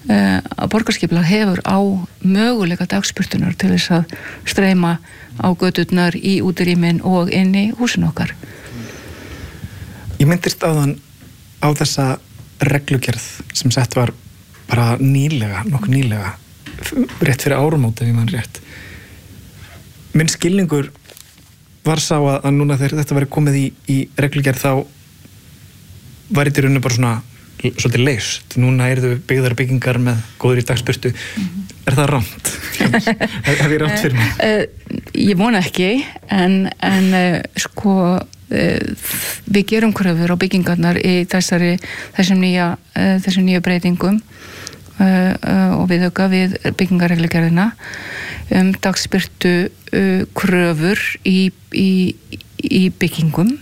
að borgarskipulag hefur á möguleika dagspurtunar til þess að streyma á göturnar í útirýmin og inn í húsin okkar. Ég myndist áðan á þessa reglugerð sem sett var bara nokkuð nýlega, rétt fyrir áramót ef ég man rétt. Minn skilningur var sá að núna þegar þetta væri komið í reglugerð þá var þetta í rauninu bara svona svolítið leyst. Núna eru þau byggðar byggingar með góður í dagspurtu. Er það rangt? Hef ég rangt fyrir mig? Ég vona ekki, en sko við gerum kröfur á byggingarnar í þessum nýja breytingum og við auka við byggingarreglugerðina dagspurtu kröfur í byggingum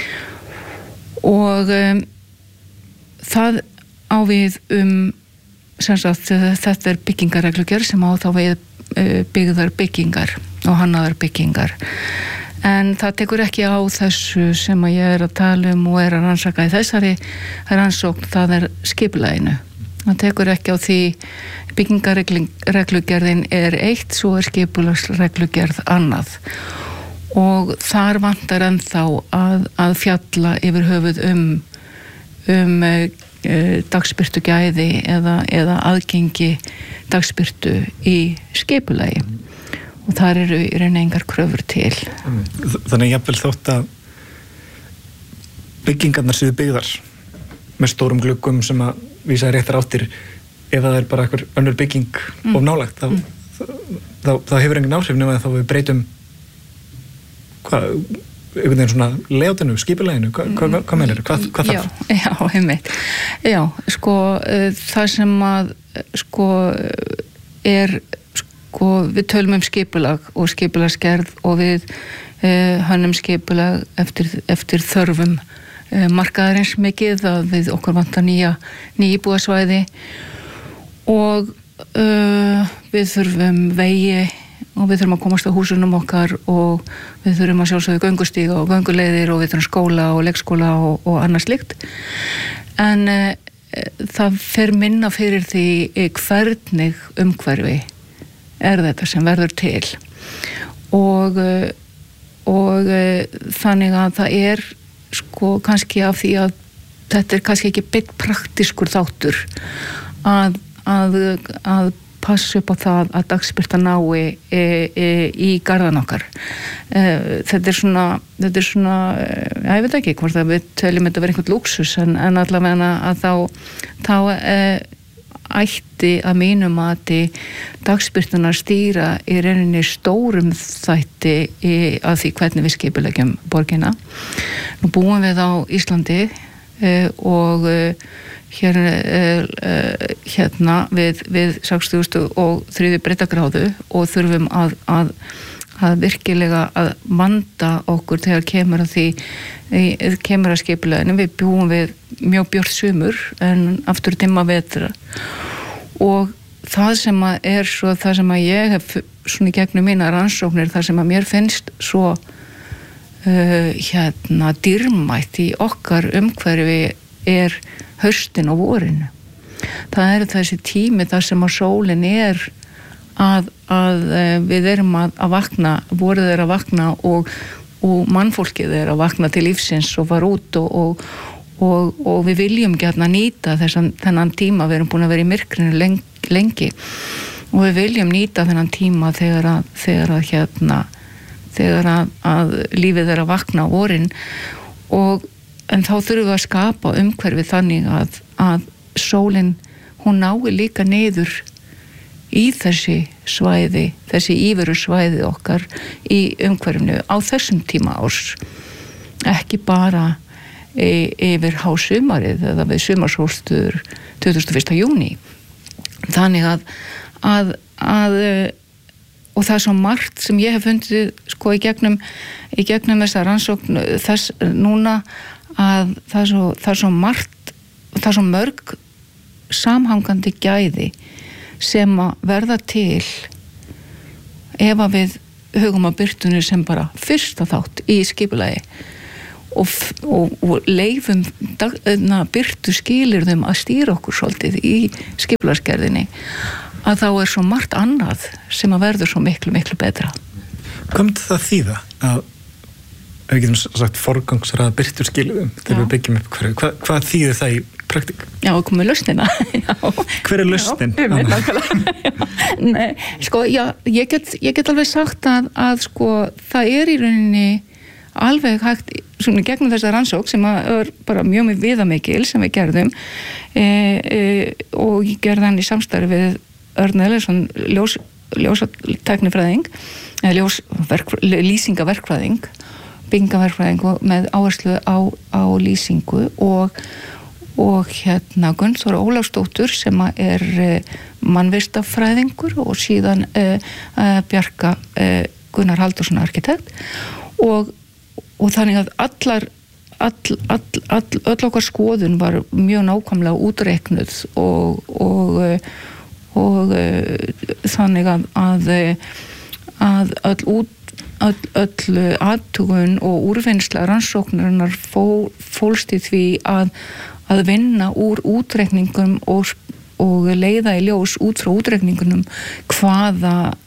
og það á við sem sagt, þetta er byggingarreglugerð sem á þá við byggðar byggingar og hannaðar byggingar. En það tekur ekki á þessu sem að ég að tala og að rannsaka í þessari rannsókn, það skipulaginu. Það tekur ekki á því byggingarreglugerðin eitt, svo skipulagsreglugerð annað. Og þar vantar ennþá að fjalla yfir höfuð dagspyrtu gæði eða aðgengi dagspyrtu í skipulagi og þar eru í raun engar kröfur til. Þannig jafnvel þótt að byggingarnar séu byggðar með stórum gluggum sem að vísa réttar áttir, ef það bara einhver önnur bygging of nálægt þá hefur engin áhrif nema að þá við breytum einhvern veginn svona layoutinu, skipulaginu, hvað meinar, hvað þarf? Já, einmitt. Já, sko, það sem að, sko, við tölum skipulag og skipulagsgerð og við hönnum skipulag eftir þörfum markaðarins mikið að við okkur vantar ný íbúðasvæði og við þurfum vegi og við þurfum að komast á húsunum okkar og við þurfum að sjálfsögðu göngustíga og gönguleiðir og við þurfum skóla og leikskóla og annað slíkt. En það fer minna fyrir því hvernig umhverfi þetta sem verður til. Og þannig að það sko kannski af því að þetta kannski ekki beint praktískur þáttur að passa upp á það að dagspyrta nái í garðan okkar. Þetta er svona, ég veit ekki hvort að við teljum þetta vera einhvern lúksus en allavega að þá ætti að mínu mati dagspyrtunar stýra í rauninni stórum þætti að því hvernig við skipuleggjum borgina. Nú búum við á Íslandi og hérna við 63. breiddargráðu og þurfum að virkilega að vanda okkur þegar kemur að skipulaginu. Við búum við mjög björt sumur en aftur dimma vetra og það sem að ég hef svona gegnum mínar rannsóknir, það sem að mér finnst svo dýrmætt í okkar umhverfi haustin og vorinu. Það þessi tími þar sem að sólin að við erum að vakna, vorið að vakna og mannfólkið að vakna til lífsins og fara út og við viljum gjarna nýta þennan tíma, við erum búin að vera í myrkrinu lengi og við viljum nýta þennan tíma þegar að lífið að vakna á vorin en þá þurfum við að skapa umhverfi þannig að sólin, hún nái líka niður í þessi íveru svæði okkar í umhverfinu á þessum tíma árs. Ekki bara yfir hásumarið eða við sumarsólstöður 21. júní. Þannig að og það svo margt sem ég hef fundið sko í gegnum þessa rannsókn þess núna að það er svo margt, það er svo mörg samhangandi gæði sem að verða til ef að við hugum að birtunni sem bara fyrsta þátt í skipulagi og leifum birtu skilyrðum að stýra okkur svolítið í skipulagsgerðinni, að þá svo margt annað sem að verður svo miklu betra. Hvað myndi það þýða að við getum sagt forgangsraða birtu skilyrðum þegar við byggjum upp hverju? Hvað þýðir það í praktík? Já, komið lausnina. Hver lausnin? Nei, sko, ég get alveg sagt að sko, það í rauninni alveg hægt, svona gegnum þessa rannsókn sem bara mjög viðamikil sem við gerðum og ég gerði hann í samstarfi við Örn Ellersson, ljósatæknifræðing eða lýsingaverkfræðing, byggingaverkfræðing með áherslu á lýsingu og Gunnþóra Ólafsdóttur sem mannvistafræðingur og síðan Bjarka Gunnar Halldórsson arkitekt og þannig að öll okkar skoðun var mjög nákvæmlega útreiknuð og þannig að öll athugun og úrvinnsla rannsóknarinnar fólst í því að vinna úr útreikningum og leiða í ljós út frá útreikningunum hvaða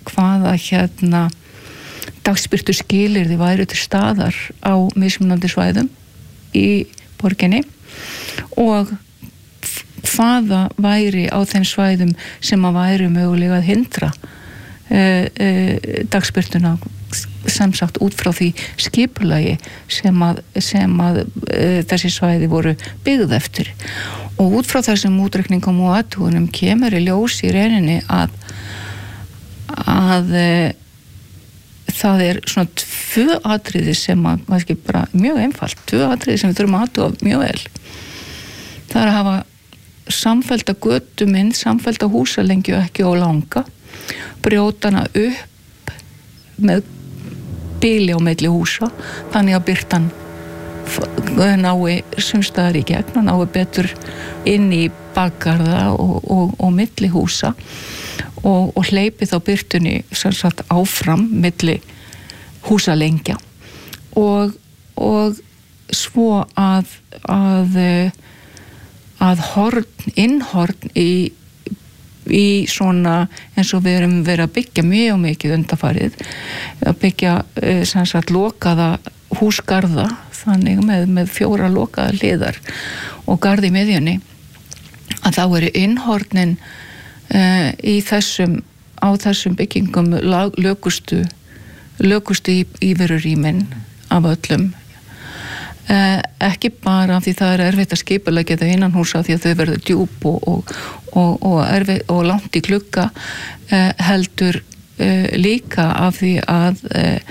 dagsbirtu skilyrði væru til staðar á mismunandi svæðum í borginni og hvaða væri á þeim svæðum sem að væri mögulega að hindra dagsbirtuna sem sagt út frá því skipulagi sem að þessi svæði voru byggð eftir og út frá þessum útreikningum og athugunum kemur í ljós í rauninni að það svona 2 atriði sem að, kannski bara mjög einfalt, 2 atriði sem við þurfum að athuga mjög vel. Það að hafa samfellda götumynd, samfellda húsalengju ekki of langa, brjóta hana upp með bili á milli húsa, þannig að birtan nái sumstaðar í gegn og nái betur inn í bakgarða og milli húsa og hleypi þá birtunni sem sagt áfram milli húsalengja og svo að innhorn í svona eins og við erum verið að byggja mjög mikið undanfarið að byggja sem sagt lokaða húsgarða þannig með 4 lokaða hliðar og garð í miðjunni að þá eru innhornin á þessum byggingum lökustu íverurýmin af öllum ekki bara því það erfitt að skipuleggja það innan húsa því að þau verður djúp og erfitt og langt í glugga heldur líka af því að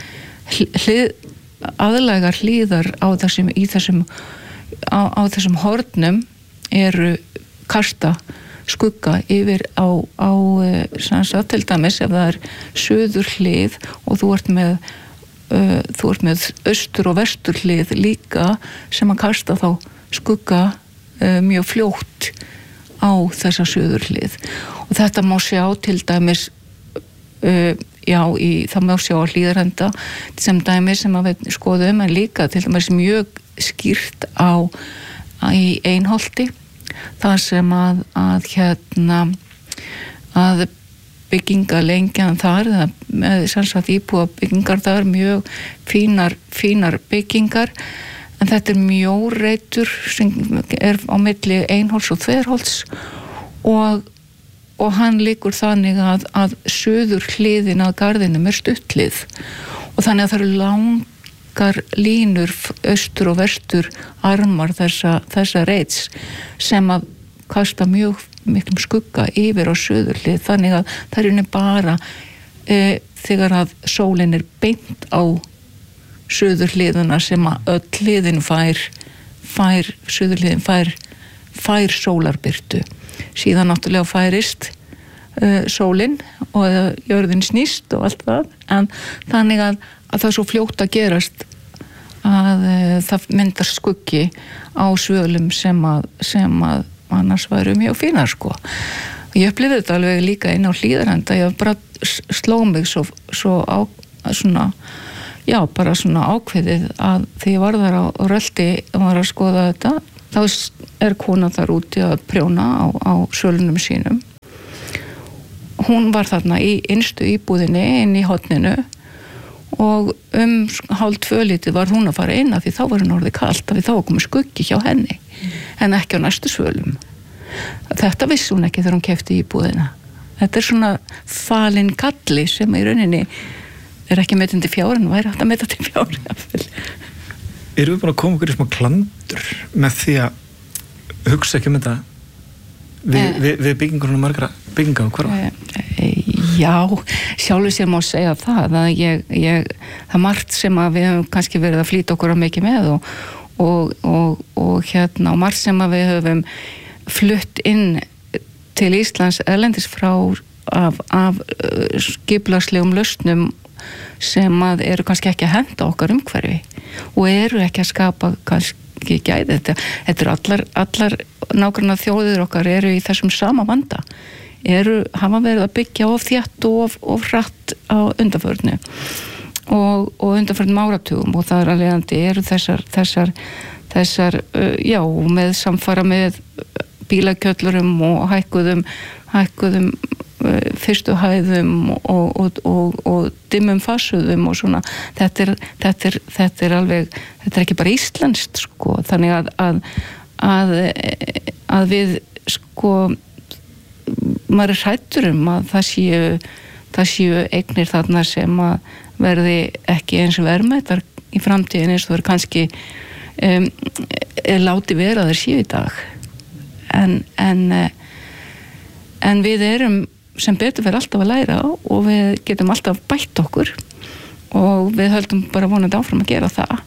aðlægar hlíðar á þessum hornum eru kasta skugga yfir á til dæmis ef það suður hlið og þú ert með austur og vestur hlið líka sem að kasta þá skugga mjög fljótt á þessa suður hlið og þetta má sjá til dæmis það má sjá á Hlíðarenda sem dæmis sem að við skoðum en líka til dæmis mjög skýrt í Einholti það sem að byggingalengjan þar með sannsagt íbúa byggingar þar mjög fínar byggingar en þetta mjóreitur sem á milli Einholts og Þverholts og hann liggur þannig að suður hliðin að garðinum stuttlið og þannig að það eru langar línur austur og vestur armar þessa reits sem að kasta mjög miklum skugga yfir á suðurhlið þannig að það er bara þegar að sólin beint á suðurhliðuna sem að öll hliðin suðurhliðin fær sólarbirtu síðan náttúrulega færist sólin og jörðin snýst og allt það en þannig að það er svo fljótt að gerast að það myndar skuggi á svölum sem að annars væru mjög fínar sko. Ég upplifði þetta alveg líka inn á Hlíðarenda, ég bara sló mig svo á svona, já, bara svona ákveðið að því ég var þar á Rölti og var að skoða þetta, þá kona þar úti að prjóna á sölunum sínum. Hún var þarna í innstu íbúðinni inn í horninu og 1:30 var hún að fara inn af því þá var hún orðið kalt, af því þá var komið skuggi hjá henni en ekki á næstu svölum. Þetta vissi hún ekki þegar hún keypti íbúðina. Þetta svona falinn galli sem í rauninni ekki metin til fjár en væri hægt að meta til fjár. Erum við búin að koma okkur í smá klandur með því að hugsa ekki þetta við byggingunum margra bygginga á hverfa? Já, sjálfur sér má segja það að það margt sem að við höfum kannski verið að flýta okkur á mikið með og margt sem að við höfum flutt inn til Íslands erlendis frá af skipulagslegum lausnum sem að eru kannski ekki að henda okkar umhverfi og eru ekki að skapa kannski gæði. Þetta eru allar nágranna þjóðir okkar eru í þessum sama vanda, hafa verið að byggja of þétt og of hratt á undanförnu og undanförnum áratugum og það alvegandi eru þessar með samfara með bílakjöllurum og hækkuðum fyrstu hæðum og dimmum fassuðum og svona. Þetta er alveg, þetta er ekki bara íslenskt sko, þannig að við sko maður er hræddur að það séu eignir þarna sem að verði ekki eins verðmætar í framtíðin eins og það er kannski láti vera þeir séu í dag en við erum sem betur fyrir alltaf að læra og við getum alltaf bætt okkur og við höldum bara vonandi áfram að gera það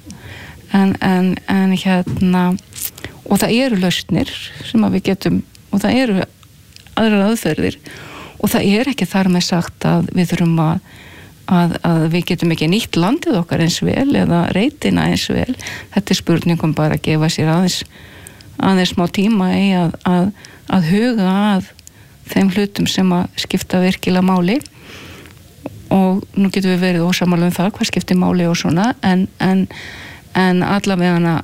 en og það eru lausnir sem að við getum og það eru aðrar aðferðir og það ekki þar með sagt að við þurfum að við getum ekki nýtt landið okkar eins vel eða reitina eins vel. Þetta spurningum bara að gefa sér aðeins smá tíma í að huga að þeim hlutum sem að skipta virkilega máli og nú getum við verið ósammála það hvað skiptir máli og svona en allavega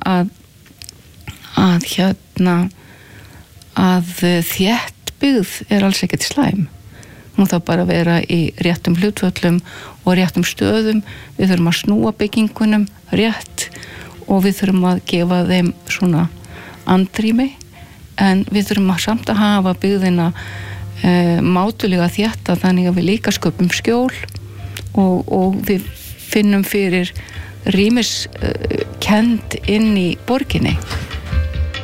að þéttbyggð alls ekkert slæm. Hún þarf bara að vera í réttum hlutföllum og réttum stöðum. Við þurfum að snúa byggingunum rétt og við þurfum að gefa þeim svona andrými en við þurfum samt að hafa byggðina mátulega þétta þannig að við líka sköpum skjól og við finnum fyrir rýmiskennd inn í borginni.